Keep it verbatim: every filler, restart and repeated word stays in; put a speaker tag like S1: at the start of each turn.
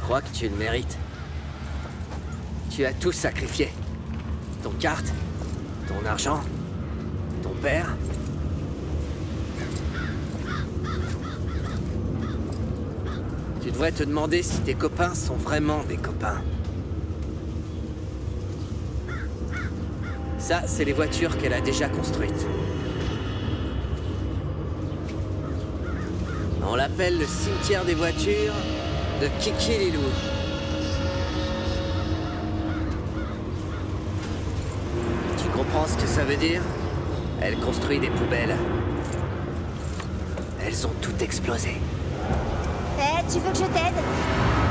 S1: Je crois que tu le mérites. Tu as tout sacrifié. Ton kart, ton argent, ton père. Tu devrais te demander si tes copains sont vraiment des copains. Ça, c'est les voitures qu'elle a déjà construites. On l'appelle le cimetière des voitures de Kiki Lilou. Tu comprends ce que ça veut dire? Elle construit des poubelles. Elles ont toutes explosé.
S2: Eh, tu veux que je t'aide?